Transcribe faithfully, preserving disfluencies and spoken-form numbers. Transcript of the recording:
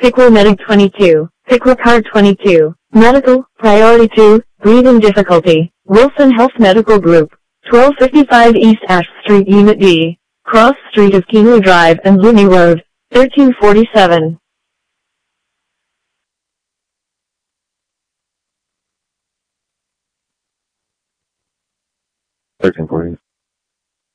Piqua Medic twenty-two, Piqua Card twenty-two, Medical, Priority two, Breathing Difficulty, Wilson Health Medical Group, twelve fifty-five East Ash Street Unit D, Cross Street of Kingsley Drive and Looney Road, thirteen forty-seven. thirteen forty.